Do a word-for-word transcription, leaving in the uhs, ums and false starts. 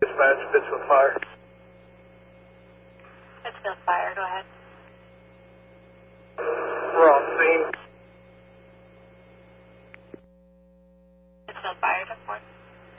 Dispatch, Pittsfield Fire. Pittsfield Fire, go ahead. We're on scene. Pittsfield Fire, ten four.